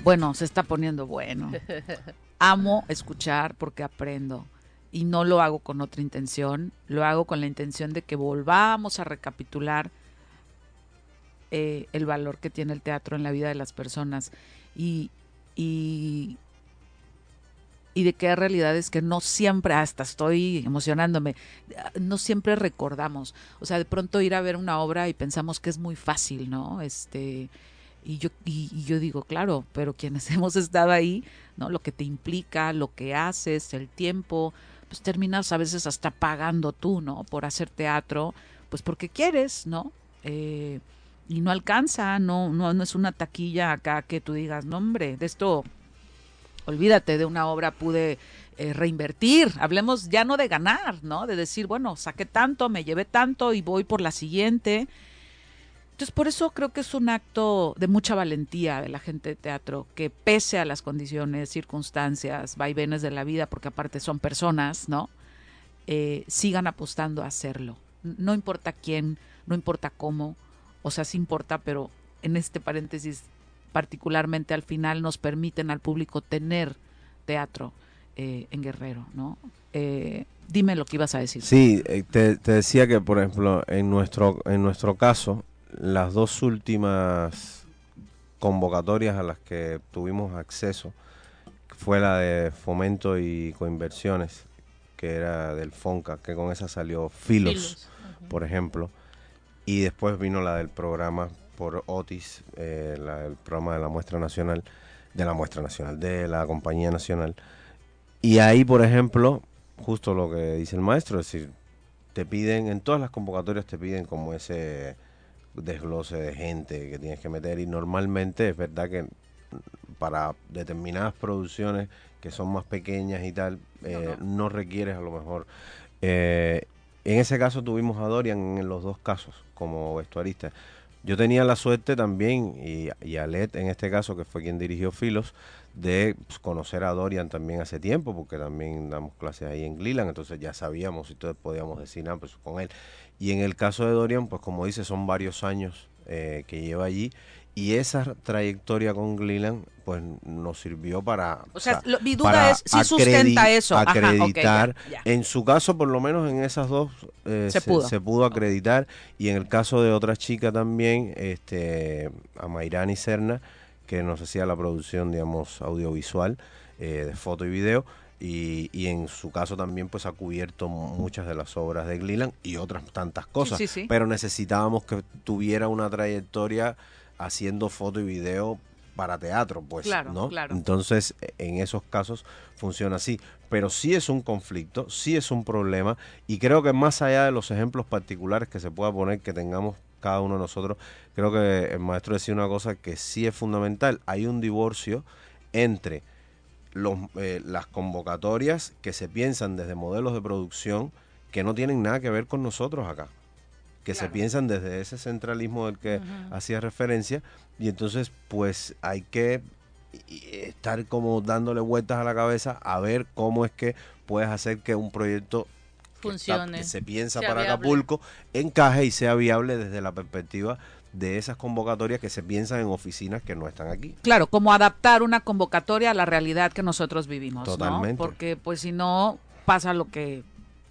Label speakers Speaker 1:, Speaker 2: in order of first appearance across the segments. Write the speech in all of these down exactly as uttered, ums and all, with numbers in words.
Speaker 1: Bueno, se está poniendo bueno. Amo escuchar porque aprendo. Y no lo hago con otra intención, lo hago con la intención de que volvamos a recapitular eh, el valor que tiene el teatro en la vida de las personas y, y, y de que hay realidades que no siempre, hasta estoy emocionándome, no siempre recordamos. O sea, de pronto ir a ver una obra y pensamos que es muy fácil, ¿no? Este... Y yo, y, y yo digo, claro, pero quienes hemos estado ahí, ¿no? Lo que te implica, lo que haces, el tiempo, pues terminas a veces hasta pagando tú, ¿no? Por hacer teatro, pues porque quieres, ¿no? Eh, y no alcanza, no, no, no es una taquilla acá que tú digas, no hombre, de esto, olvídate, de una obra pude eh, reinvertir, hablemos ya no de ganar, ¿no? De decir, bueno, saqué tanto, me llevé tanto y voy por la siguiente. Entonces, por eso creo que es un acto de mucha valentía de la gente de teatro, que pese a las condiciones, circunstancias, vaivenes de la vida, porque aparte son personas, ¿no? Eh, sigan apostando a hacerlo. No importa quién, no importa cómo, o sea, sí importa, pero en este paréntesis, particularmente al final, nos permiten al público tener teatro eh, en Guerrero, ¿no? Eh, dime lo que ibas a decir.
Speaker 2: Sí, eh, te, te decía que, por ejemplo, en nuestro, en nuestro caso, las dos últimas convocatorias a las que tuvimos acceso fue la de Fomento y Coinversiones, que era del FONCA, que con esa salió Filos,
Speaker 3: Filos. Uh-huh.
Speaker 2: por ejemplo, y después vino la del programa por Otis, eh, la, el programa de la muestra nacional, de la muestra nacional, de la compañía nacional, y ahí, por ejemplo, justo lo que dice el maestro, es decir, te piden, en todas las convocatorias te piden como ese desglose de gente que tienes que meter, y normalmente es verdad que para determinadas producciones que son más pequeñas y tal, eh, no, no. no requieres a lo mejor. Eh, en ese caso tuvimos a Dorian en los dos casos como vestuarista. Yo tenía la suerte también, y, y a Led en este caso, que fue quien dirigió Filos, de pues, conocer a Dorian también hace tiempo, porque también damos clases ahí en Gleeland, entonces ya sabíamos y entonces podíamos decir, ah, pues con él. Y en el caso de Dorian, pues como dice, son varios años eh, que lleva allí, y esa trayectoria con Gleeland pues nos sirvió para,
Speaker 1: o sea,
Speaker 2: o sea
Speaker 1: lo, mi duda es si sustenta eso,
Speaker 2: acreditar.
Speaker 1: Ajá, okay, ya, ya.
Speaker 2: En su caso, por lo menos en esas dos eh,
Speaker 1: se,
Speaker 2: se,
Speaker 1: pudo.
Speaker 2: se pudo acreditar, y en el caso de otra chica también, este a Mayrani Serna, que nos hacía la producción, digamos, audiovisual, eh, de foto y video, y, y en su caso también pues ha cubierto muchas de las obras de Gleeland y otras tantas cosas,
Speaker 1: sí, sí, sí.
Speaker 2: pero necesitábamos que tuviera una trayectoria haciendo foto y video para teatro, pues,
Speaker 1: claro,
Speaker 2: ¿no?
Speaker 1: Claro.
Speaker 2: Entonces, en esos casos funciona así, pero sí es un conflicto, sí es un problema, y creo que más allá de los ejemplos particulares que se pueda poner, que tengamos cada uno de nosotros, creo que el maestro decía una cosa que sí es fundamental: hay un divorcio entre los, eh, las convocatorias que se piensan desde modelos de producción que no tienen nada que ver con nosotros acá, que claro. se piensan desde ese centralismo del que uh-huh. hacía referencia, y entonces pues hay que estar como dándole vueltas a la cabeza a ver cómo es que puedes hacer que un proyecto
Speaker 3: funcione,
Speaker 2: que, está, que se piensa
Speaker 3: sea
Speaker 2: para
Speaker 3: viable.
Speaker 2: Acapulco encaje y sea viable desde la perspectiva de esas convocatorias que se piensan en oficinas que no están aquí.
Speaker 1: Claro, como adaptar una convocatoria a la realidad que nosotros vivimos,
Speaker 2: totalmente,
Speaker 1: ¿no? Porque pues si no pasa lo que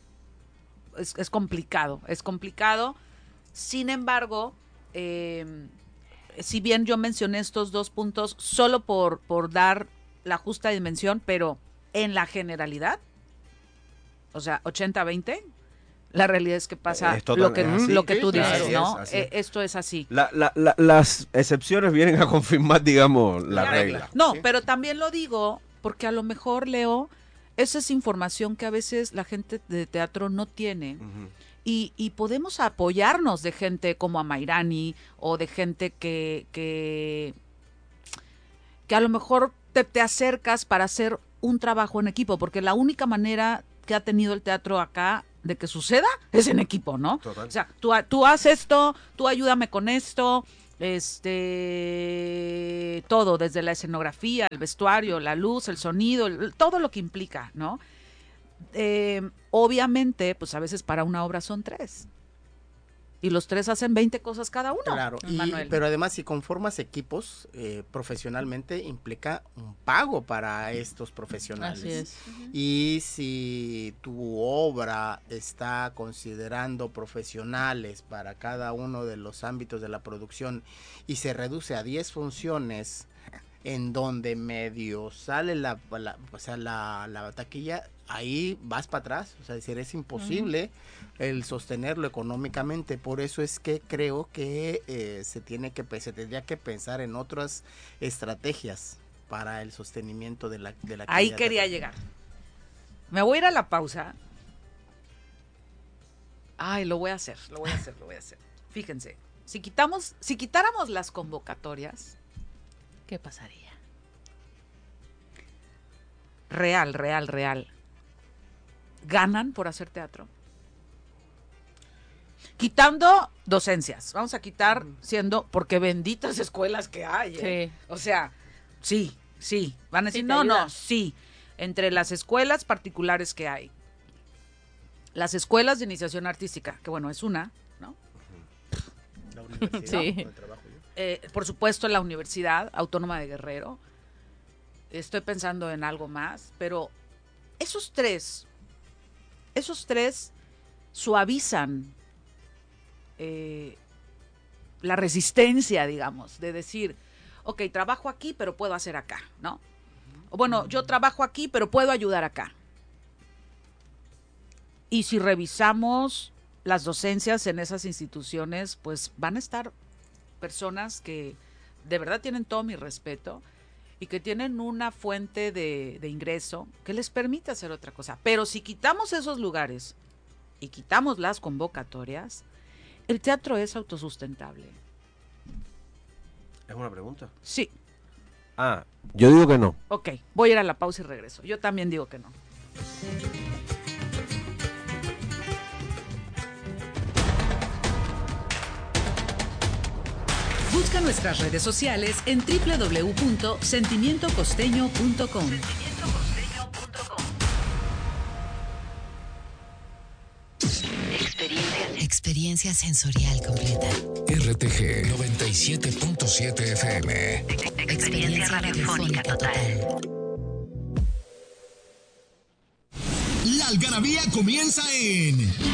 Speaker 1: es, es complicado, es complicado. Sin embargo, eh, si bien yo mencioné estos dos puntos solo por, por dar la justa dimensión, pero en la generalidad, o sea, ochenta veinte, la realidad es que pasa
Speaker 2: es total,
Speaker 1: lo que,
Speaker 2: así,
Speaker 1: lo que
Speaker 3: sí,
Speaker 1: tú
Speaker 3: claro.
Speaker 1: dices,
Speaker 2: así
Speaker 1: ¿no?
Speaker 2: Es, así
Speaker 1: eh, esto es así.
Speaker 2: La, la, la, las excepciones vienen a confirmar, digamos, la,
Speaker 1: la
Speaker 2: regla.
Speaker 1: regla. No,
Speaker 2: ¿sí?
Speaker 1: Pero también lo digo porque a lo mejor, Leo, esa es información que a veces la gente de teatro no tiene. Uh-huh. Y, y podemos apoyarnos de gente como a Mayrani o de gente que, que, que a lo mejor te, te acercas para hacer un trabajo en equipo, porque la única manera que ha tenido el teatro acá de que suceda es en equipo, ¿no?
Speaker 2: Total.
Speaker 1: O sea, tú, tú haces esto, tú ayúdame con esto, este, todo, desde la escenografía, el vestuario, la luz, el sonido, el, todo lo que implica, ¿no? Eh, obviamente, pues a veces para una obra son tres. y los tres hacen veinte cosas cada uno.
Speaker 3: Claro, y, pero además si conformas equipos eh, profesionalmente implica un pago para estos profesionales.
Speaker 4: Así es.
Speaker 3: Y si tu obra está considerando profesionales para cada uno de los ámbitos de la producción y se reduce a diez funciones en donde medio sale la, la, o sea, la, la taquilla, ahí vas para atrás, o sea, es decir, es imposible uh-huh. el sostenerlo económicamente. Por eso es que creo que eh, se tiene que se tendría que pensar en otras estrategias para el sostenimiento de la de la
Speaker 1: ahí quería taquilla. Llegar. Me voy a ir a la pausa. Ay, lo voy a hacer, lo voy a hacer, lo voy a hacer. Fíjense, si quitamos, si quitáramos las convocatorias,
Speaker 4: ¿qué pasaría?
Speaker 1: Real, real, real. ¿Ganan por hacer teatro? Quitando docencias. Vamos a quitar siendo, porque benditas escuelas que hay. ¿eh? Sí. O sea, sí, sí. Van a decir, sí, no, ayuda. no, sí. Entre las escuelas particulares que hay. Las escuelas de iniciación artística, que bueno, es una, ¿no?
Speaker 3: La universidad,
Speaker 4: sí.
Speaker 3: ¿no? El trabajo yo.
Speaker 1: Eh, por supuesto, la Universidad Autónoma de Guerrero. Estoy pensando en algo más, pero esos tres, esos tres suavizan eh, la resistencia, digamos, de decir, ok, trabajo aquí, pero puedo hacer acá, ¿no? O bueno, yo trabajo aquí, pero puedo ayudar acá. Y si revisamos las docencias en esas instituciones, pues van a estar personas que de verdad tienen todo mi respeto y que tienen una fuente de, de ingreso que les permite hacer otra cosa. Pero si quitamos esos lugares y quitamos las convocatorias, el teatro es autosustentable.
Speaker 2: ¿Es una pregunta?
Speaker 1: Sí.
Speaker 2: Ah, yo digo que no.
Speaker 1: Ok, voy a ir a la pausa y regreso. Yo también digo que no.
Speaker 5: Busca nuestras redes sociales en doble u doble u doble u punto sentimiento costeño punto com.
Speaker 6: Experiencia, experiencia sensorial completa.
Speaker 7: R T G noventa y siete punto siete F M.
Speaker 6: Experiencia radiofónica total.
Speaker 8: La algarabía comienza en